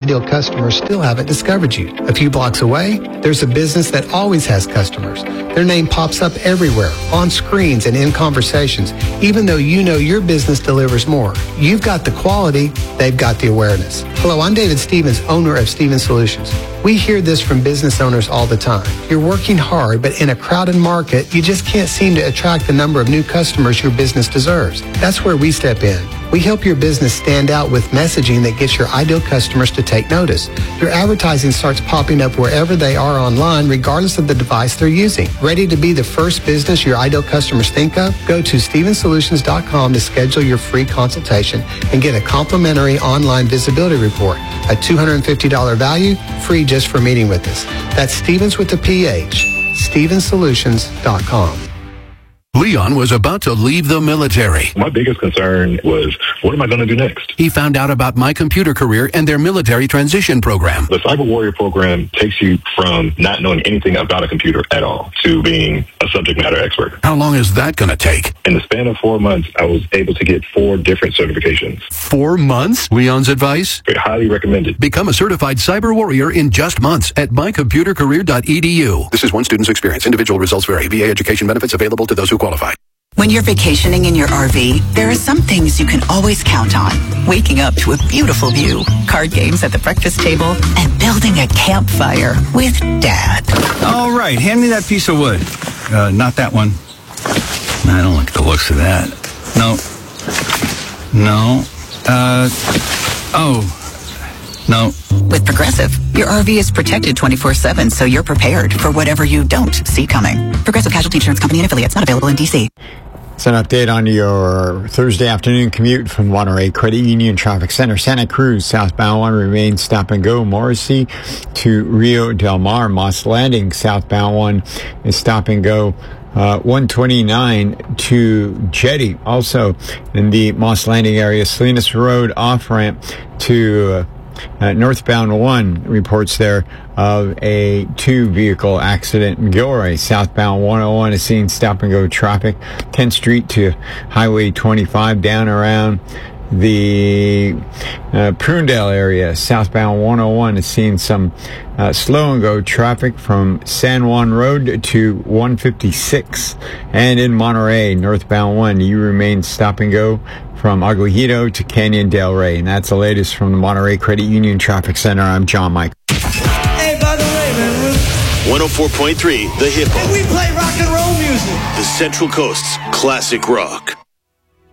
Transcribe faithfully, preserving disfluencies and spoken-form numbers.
ideal customers still haven't discovered you. A few blocks away, there's a business that always has customers. Their name pops up everywhere, on screens and in conversations, even though you know your business delivers more. You've got the quality, they've got the awareness. Hello, I'm David Stevens, owner of Stevens Solutions. We hear this from business owners all the time. You're working hard, but in a crowded market, you just can't seem to attract the number of new customers your business deserves. That's where we step in. We help your business stand out with messaging that gets your ideal customers to take notice. Your advertising starts popping up wherever they are online, regardless of the device they're using. Ready to be the first business your ideal customers think of? Go to stevens solutions dot com to schedule your free consultation and get a complimentary online visibility report. A two hundred fifty dollars value, free just for meeting with us. That's Stevens with the P H. stevens solutions dot com. Leon was about to leave the military. My biggest concern was, what am I going to do next? He found out about My Computer Career and their military transition program. The Cyber Warrior program takes you from not knowing anything about a computer at all to being a subject matter expert. How long is that going to take? In the span of four months, I was able to get four different certifications. Four months? Leon's advice? I highly recommend it. Become a certified Cyber Warrior in just months at my computer career dot e d u. This is one student's experience. Individual results vary. V A education benefits available to those who qualify. When you're vacationing in your R V, there are some things you can always count on. Waking up to a beautiful view, card games at the breakfast table, and building a campfire with Dad. All right, hand me that piece of wood. Uh, not that one. I don't like the looks of that. No. No. Uh, oh. No. With Progressive, your R V is protected twenty-four seven, so you're prepared for whatever you don't see coming. Progressive Casualty Insurance Company and affiliates, not available in D C. It's an update on your Thursday afternoon commute from Monterey Credit Union Traffic Center. Santa Cruz, southbound one remains stop and go. Morrissey to Rio Del Mar. Moss Landing, southbound one is stop and go. Uh, one twenty-nine to Jetty. Also in the Moss Landing area, Salinas Road off-ramp to uh, Uh, northbound one reports there of a two-vehicle accident in Gilroy. Southbound one oh one is seeing stop-and-go traffic. tenth Street to Highway twenty-five down around the uh, Prunedale area. Southbound one oh one is seeing some uh, slow-and-go traffic from San Juan Road to one fifty-six. And in Monterey, northbound one, you remain stop-and-go from Aguajito to Canyon Del Rey. And that's the latest from the Monterey Credit Union Traffic Center. I'm John Mike. Hey, by the way, man, one oh four point three, The Hippo. we play rock and roll music. The Central Coast's classic rock.